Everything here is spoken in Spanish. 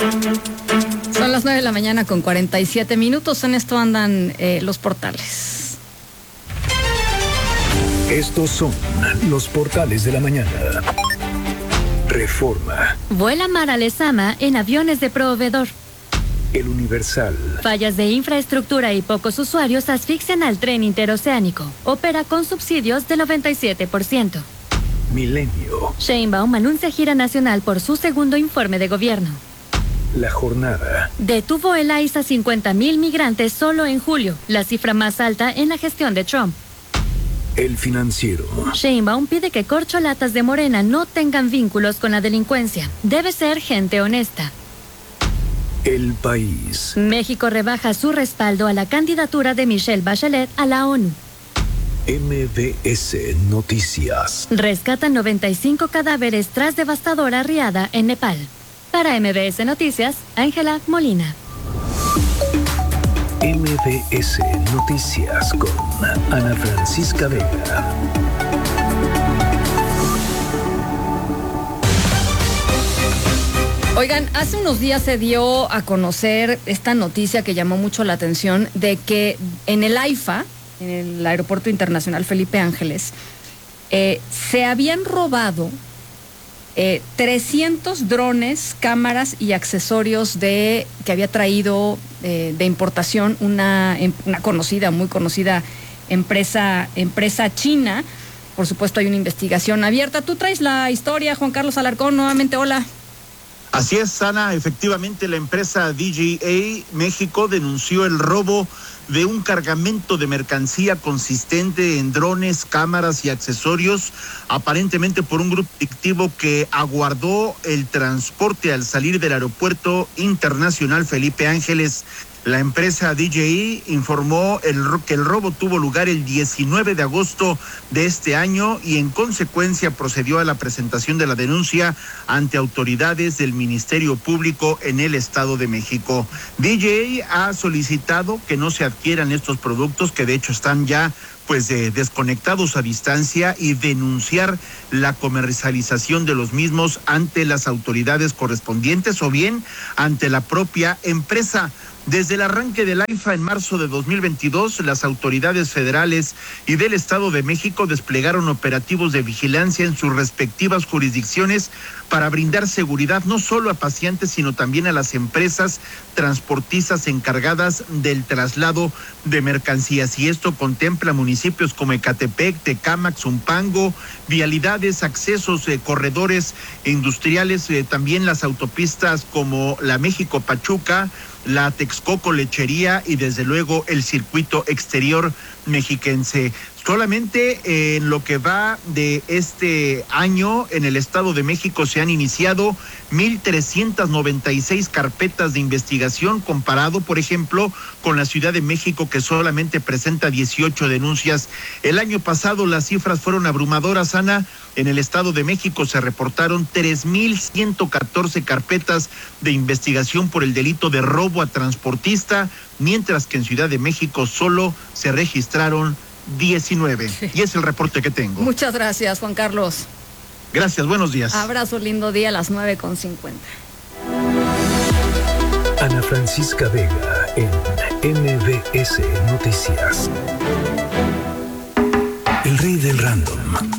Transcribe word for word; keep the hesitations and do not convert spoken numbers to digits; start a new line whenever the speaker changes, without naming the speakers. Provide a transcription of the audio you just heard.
Son las nueve de la mañana con cuarenta y siete minutos. En esto andan eh, los portales.
Estos son los portales de la mañana. Reforma.
Vuela Mara Lezama en aviones de proveedor.
El Universal.
Fallas de infraestructura y pocos usuarios asfixian al tren interoceánico. Opera con subsidios del noventa y siete por ciento.
Milenio.
Sheinbaum anuncia gira nacional por su segundo informe de gobierno.
La Jornada.
Detuvo el I C E a cincuenta mil migrantes solo en julio, la cifra más alta en la gestión de Trump.
El Financiero.
Sheinbaum pide que corcholatas de Morena no tengan vínculos con la delincuencia. Debe ser gente honesta.
El País.
México rebaja su respaldo a la candidatura de Michelle Bachelet a la ONU.
M B S Noticias.
Rescatan noventa y cinco cadáveres tras devastadora riada en Nepal. Para M B S Noticias, Ángela Molina.
M B S Noticias con Ana Francisca Vega.
Oigan, hace unos días se dio a conocer esta noticia que llamó mucho la atención de que en el AIFA, en el Aeropuerto Internacional Felipe Ángeles, eh, se habían robado eh, trescientos drones, cámaras y accesorios de que había traído eh, de importación una, una conocida, muy conocida empresa, empresa china. Por supuesto hay una investigación abierta. Tú traes la historia, Juan Carlos Alarcón, nuevamente, hola.
Así es, Ana, efectivamente la empresa D J A México denunció el robo de un cargamento de mercancía consistente en drones, cámaras y accesorios, aparentemente por un grupo delictivo que aguardó el transporte al salir del Aeropuerto Internacional Felipe Ángeles. La empresa D J A informó el, que el robo tuvo lugar el diecinueve de agosto de este año y en consecuencia procedió a la presentación de la denuncia ante autoridades del Ministerio Público en el Estado de México. D J A ha solicitado que no se adquieran estos productos, que de hecho están ya pues eh, desconectados a distancia, y denunciar la comercialización de los mismos ante las autoridades correspondientes o bien ante la propia empresa. Desde el arranque del AIFA en marzo de dos mil veintidós, las autoridades federales y del Estado de México desplegaron operativos de vigilancia en sus respectivas jurisdicciones para brindar seguridad no solo a pacientes, sino también a las empresas transportistas encargadas del traslado de mercancías. Y esto contempla municipios como Ecatepec, Tecámac, Zumpango, vialidades, accesos, eh, corredores industriales, eh, también las autopistas como la México-Pachuca, la Texcoco Lechería y desde luego el circuito exterior mexiquense. Solamente en lo que va de este año en el Estado de México se han iniciado mil trescientas noventa y seis carpetas de investigación, comparado, por ejemplo, con la Ciudad de México, que solamente presenta dieciocho denuncias. El año pasado las cifras fueron abrumadoras, Ana. En el Estado de México se reportaron tres mil ciento catorce carpetas de investigación por el delito de robo a transportista, mientras que en Ciudad de México solo se registraron diecinueve. Sí. Y es el reporte que tengo.
Muchas gracias, Juan Carlos.
Gracias, buenos días.
Abrazo, lindo día a las nueve con cincuenta.
Ana Francisca Vega en M B S Noticias. El rey del random.